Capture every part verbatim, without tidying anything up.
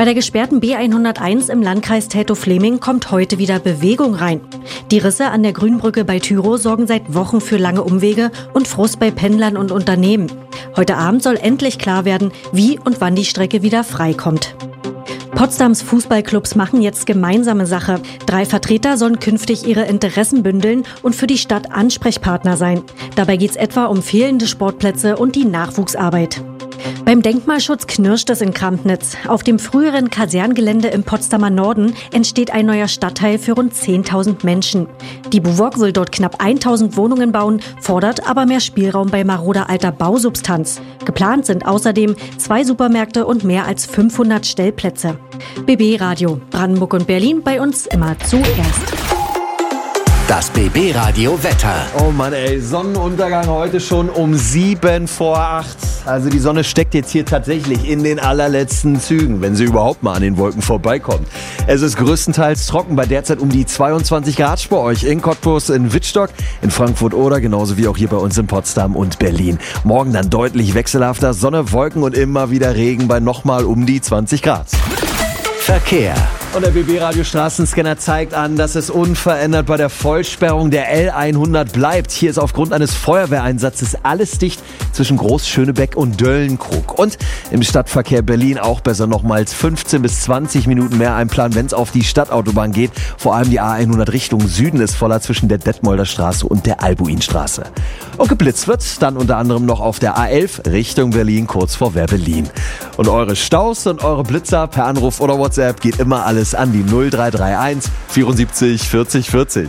Bei der gesperrten B hunderteins im Landkreis Teltow-Fläming kommt heute wieder Bewegung rein. Die Risse an der Grünbrücke bei Tyrow sorgen seit Wochen für lange Umwege und Frust bei Pendlern und Unternehmen. Heute Abend soll endlich klar werden, wie und wann die Strecke wieder freikommt. Potsdams Fußballclubs machen jetzt gemeinsame Sache. Drei Vertreter sollen künftig ihre Interessen bündeln und für die Stadt Ansprechpartner sein. Dabei geht es etwa um fehlende Sportplätze und die Nachwuchsarbeit. Beim Denkmalschutz knirscht es in Krampnitz. Auf dem früheren Kaserngelände im Potsdamer Norden entsteht ein neuer Stadtteil für rund zehntausend Menschen. Die BUWOG will dort knapp tausend Wohnungen bauen, fordert aber mehr Spielraum bei maroder alter Bausubstanz. Geplant sind außerdem zwei Supermärkte und mehr als fünfhundert Stellplätze. B B Radio, Brandenburg und Berlin, bei uns immer zuerst. Das B B Radio Wetter. Oh Mann, ey, Sonnenuntergang heute schon um sieben vor acht. Also die Sonne steckt jetzt hier tatsächlich in den allerletzten Zügen, wenn sie überhaupt mal an den Wolken vorbeikommt. Es ist größtenteils trocken, bei derzeit um die zweiundzwanzig Grad bei euch in Cottbus, in Wittstock, in Frankfurt oder genauso wie auch hier bei uns in Potsdam und Berlin. Morgen dann deutlich wechselhafter, Sonne, Wolken und immer wieder Regen bei nochmal um die zwanzig Grad. Verkehr. Und der B B-Radio Straßenscanner zeigt an, dass es unverändert bei der Vollsperrung der L hundert bleibt. Hier ist aufgrund eines Feuerwehreinsatzes alles dicht zwischen Groß-Schönebeck und Döllenkrug. Und im Stadtverkehr Berlin auch besser nochmals fünfzehn bis zwanzig Minuten mehr einplanen, wenn es auf die Stadtautobahn geht. Vor allem die A hundert Richtung Süden ist voller zwischen der Detmolder Straße und der Albuinstraße. Und geblitzt wird dann unter anderem noch auf der A elf Richtung Berlin, kurz vor Werbelin. Und eure Staus und eure Blitzer per Anruf oder WhatsApp geht immer alles an die null drei drei eins vierundsiebzig vierzig vierzig.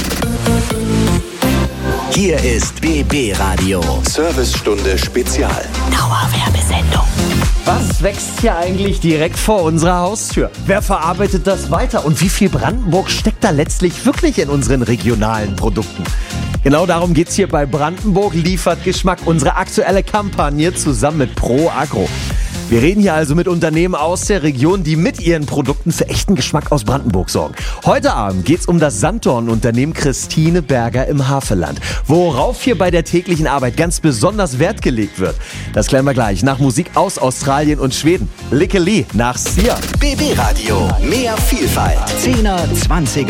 Hier ist B B Radio. Servicestunde Spezial. Dauerwerbesendung. Was wächst hier eigentlich direkt vor unserer Haustür? Wer verarbeitet das weiter? Und wie viel Brandenburg steckt da letztlich wirklich in unseren regionalen Produkten? Genau darum geht's hier bei Brandenburg liefert Geschmack, unsere aktuelle Kampagne zusammen mit Pro Agro. Wir reden hier also mit Unternehmen aus der Region, die mit ihren Produkten für echten Geschmack aus Brandenburg sorgen. Heute Abend geht's um das Sanddornunternehmen Christine Berger im Havelland. Worauf hier bei der täglichen Arbeit ganz besonders Wert gelegt wird, das klären wir gleich nach Musik aus Australien und Schweden. Lickeli nach Sia. B B Radio, mehr Vielfalt. zehner, zwanziger